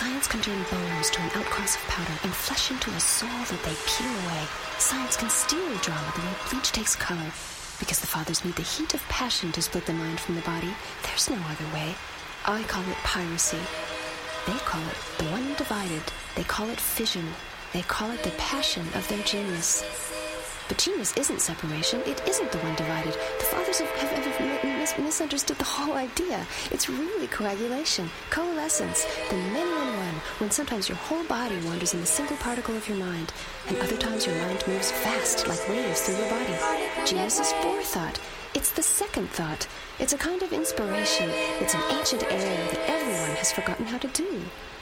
Science can turn bones to an outcross of powder and flesh into a soul that they peel away. Science can steal drama the way bleach takes color. Because the fathers need the heat of passion to split the mind from the body, there's no other way. I call it piracy. They call it the one divided. They call it fission. They call it the passion of their genius. But genius isn't separation. It isn't the one divided. The fathers have misunderstood the whole idea. It's really coagulation, coalescence, the many in one, when sometimes your whole body wanders in the single particle of your mind, and other times your mind moves fast like waves through your body. Genius is forethought. It's the second thought. It's a kind of inspiration. It's an ancient air that everyone has forgotten how to do.